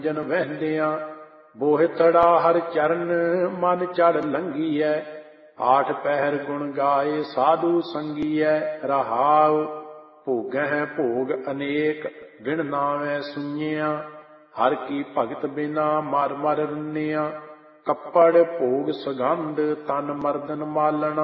ਜਨ ਵਹਿੰਦਿਆਂ। ਬੋਹਿਤੜਾ ਹਰ ਚਰਨ ਮਨ ਚੜ ਲੰਘੀਐ। ਆਠ ਪਹਿਰ ਗੁਣ ਗਾਏ ਸਾਧੂ ਸੰਗੀਐ। ਰਹਾਉ ਭੋਗਹਿ ਭੋਗ ਅਨੇਕ ਬਿਨ ਨਾਵੈ ਸੁਣਿਆ। ਹਰ ਕੀ ਭਗਤ ਬਿਨਾ ਮਰ ਮਰ ਰੁੰਨਿਆ। ਕੱਪੜ ਭੋਗ ਸੁਗੰਧ ਤਨ ਮਰਦਨ ਮਾਲਣਾ।